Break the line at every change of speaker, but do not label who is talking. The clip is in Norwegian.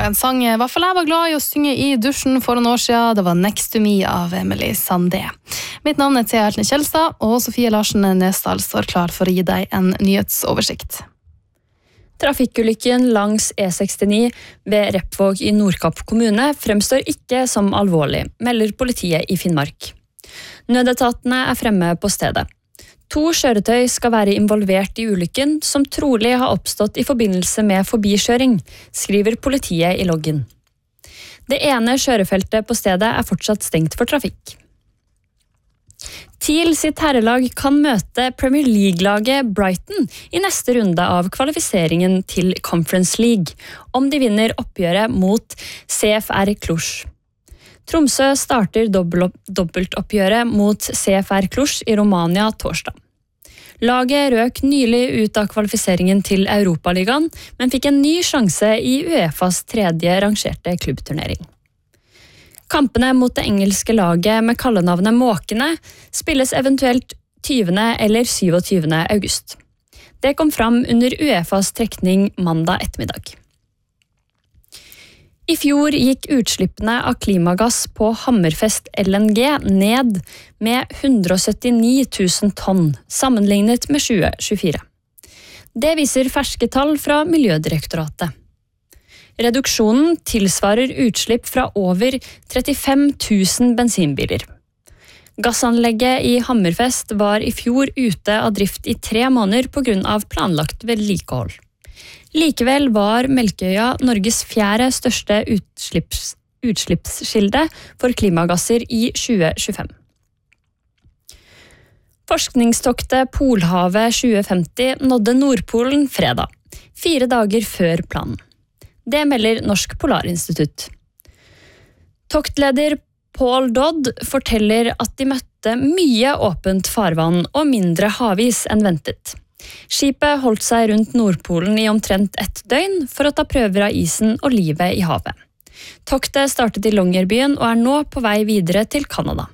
en sang I hvert fall jeg var glad I å synge I dusjen for noen år siden. Det var Next to Me av Emily Sandé. Mitt navn Thea Ertne Kjelstad, og Sofie Larsen Nesdal står klar for å gi deg en nyhetsoversikt.
Trafikkulykken langs E69 ved Repvåg I Nordkapp kommune fremstår ikke som alvorlig, melder politiet I Finnmark. Nødetatene fremme på stedet. 2 kjøretøy skal være involvert I ulykken, som trolig har oppstått I forbindelse med forbikjøring, skriver politiet I loggen. Det ene kjørefeltet på stedet fortsatt stengt for trafikk. TIL sitt herrelag kan møte Premier League-laget Brighton I neste runde av kvalifiseringen til Conference League, om de vinner oppgjøret mot CFR Cluj. Tromsø starter dobbeltoppgjøret mot CFR Cluj I Romania torsdag. Laget røk nylig ut av kvalifiseringen til Europaligaen, men fikk en ny sjanse I UEFAs 3. rangerte klubbturnering. Kampene mot det engelske laget med kallenavnet Måkene spilles eventuelt 20. eller 27. august. Det kom fram under UEFAs trekning mandag ettermiddag. I fjor gikk utslippene av klimagass på Hammerfest LNG ned med 179 000 tonn, sammenlignet med 2024. Det viser ferske tall fra Miljødirektoratet. Reduksjonen tilsvarer utslipp fra over 35 000 bensinbiler. Gassanlegget I Hammerfest var I fjor ute av drift I 3 måneder på grunn av planlagt vedlikehold. Likevel var Melkøya Norges 4. største utslippskilde for klimagasser I 2025. Forskningstoktet Polhavet 2050 nådde Nordpolen fredag, 4 dager før planen. Det melder Norsk Polarinstitutt. Toktleder Paul Dodd forteller at de møtte mye åpent farvann og mindre havis enn ventet. Skipet holdt seg rundt Nordpolen I omtrent 1 døgn for å ta prøver av isen og livet I havet. Toktet startet I Longyearbyen og nå på vei videre til Kanada.